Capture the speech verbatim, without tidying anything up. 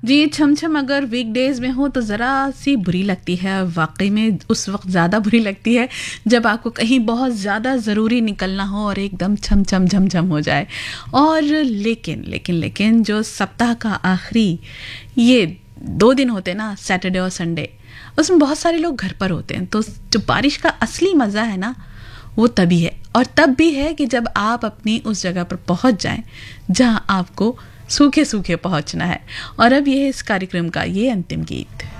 जी, छमछम अगर वीकडेज़ में हो तो ज़रा-सी बुरी लगती है। वाक़ई में उस वक़्त ज़्यादा बुरी लगती है जब आपको कहीं बहुत ज़्यादा ज़रूरी निकलना हो और एकदम छम-छम झम-झम हो जाए। और लेकिन, लेकिन, लेकिन जो सप्ताह का आखिरी ये दो दिन होते हैं ना, सैटरडे और संडे, उसमें बहुत सारे लोग घर पर होते हैं। तो जो बारिश का असली मज़ा है ना, वो तभी है। और तब भी है कि जब आप अपनी उस जगह पर पहुँच जाएँ जहाँ आपको सूखे सूखे पहुंचना है। और अब ये है इस कार्यक्रम का ये अंतिम गीत।